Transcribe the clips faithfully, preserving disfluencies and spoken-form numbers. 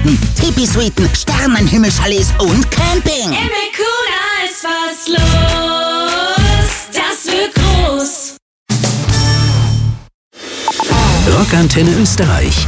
Zelten, Tipi-Suiten, Sternenhimmelchalets und Camping. Im Ikuna ist was los, das wird groß. Rockantenne Österreich.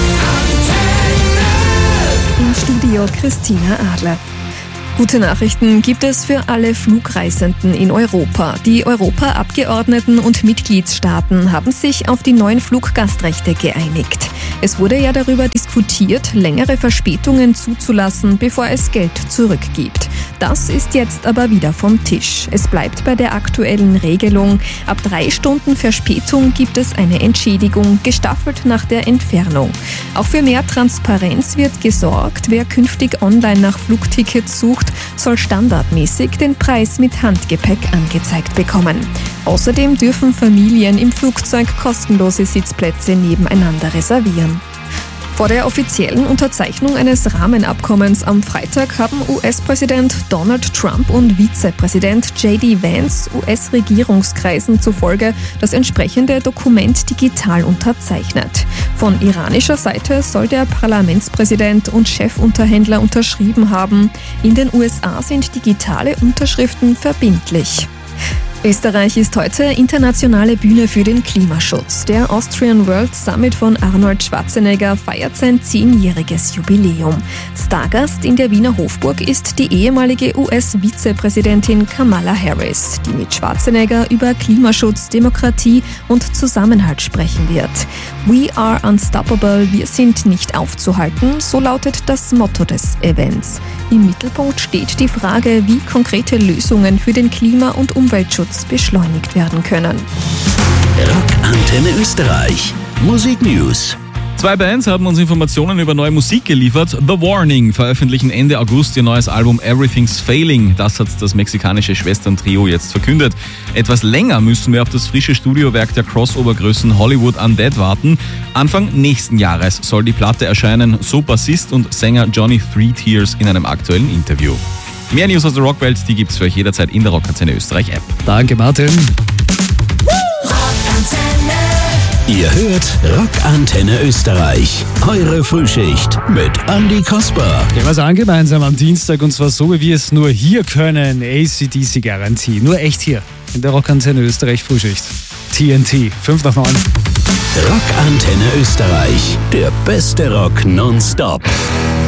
Im Studio Christina Adler. Gute Nachrichten gibt es für alle Flugreisenden in Europa. Die Europa-Abgeordneten und Mitgliedstaaten haben sich auf die neuen Fluggastrechte geeinigt. Es wurde ja darüber diskutiert, längere Verspätungen zuzulassen, bevor es Geld zurückgibt. Das ist jetzt aber wieder vom Tisch. Es bleibt bei der aktuellen Regelung. Ab drei Stunden Verspätung gibt es eine Entschädigung, gestaffelt nach der Entfernung. Auch für mehr Transparenz wird gesorgt. Wer künftig online nach Flugtickets sucht, soll standardmäßig den Preis mit Handgepäck angezeigt bekommen. Außerdem dürfen Familien im Flugzeug kostenlose Sitzplätze nebeneinander reservieren. Vor der offiziellen Unterzeichnung eines Rahmenabkommens am Freitag haben U S-Präsident Donald Trump und Vizepräsident J D Vance U S-Regierungskreisen zufolge das entsprechende Dokument digital unterzeichnet. Von iranischer Seite soll der Parlamentspräsident und Chefunterhändler unterschrieben haben. In den U S A sind digitale Unterschriften verbindlich. Österreich ist heute internationale Bühne für den Klimaschutz. Der Austrian World Summit von Arnold Schwarzenegger feiert sein zehnjähriges Jubiläum. Stargast in der Wiener Hofburg ist die ehemalige U S-Vizepräsidentin Kamala Harris, die mit Schwarzenegger über Klimaschutz, Demokratie und Zusammenhalt sprechen wird. We are unstoppable, wir sind nicht aufzuhalten, so lautet das Motto des Events. Im Mittelpunkt steht die Frage, wie konkrete Lösungen für den Klima- und Umweltschutz beschleunigt werden können. Rockantenne Österreich. Musik News. Zwei Bands haben uns Informationen über neue Musik geliefert. The Warning veröffentlichen Ende August ihr neues Album Everything's Failing. Das hat das mexikanische Schwesterntrio jetzt verkündet. Etwas länger müssen wir auf das frische Studiowerk der Crossover-Größen Hollywood Undead warten. Anfang nächsten Jahres soll die Platte erscheinen, so Bassist und Sänger Johnny Three Tears in einem aktuellen Interview. Mehr News aus der Rockwelt, die gibt's für euch jederzeit in der Rockantenne Österreich App. Danke, Martin. Ihr hört Rockantenne Österreich. Eure Frühschicht mit Andi Kasper. Ja, was an gemeinsam am Dienstag, und zwar so, wie wir es nur hier können. A C D C-Garantie. Nur echt hier in der Rockantenne Österreich Frühschicht. T N T, fünf nach neun. Rockantenne Österreich. Der beste Rock nonstop.